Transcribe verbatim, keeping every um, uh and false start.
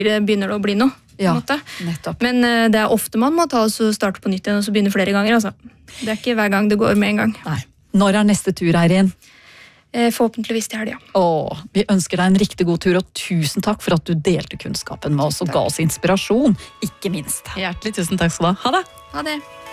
begynner det å bli noe. Ja, måte. nettopp. Men uh, det er ofte man må ta og starte på nytt igjen, og så begynne flere ganger. Altså. Det er ikke hver gang det går med en gang. Nei. Når er neste tur, Eirin? Eh, forhåpentligvis til helga. Åh, vi ønsker deg en riktig god tur, og tusen takk for at du delte kunnskapen med oss og ga oss inspirasjon, ikke minst. Hjertelig tusen takk skal du ha. Ha det! Ha det!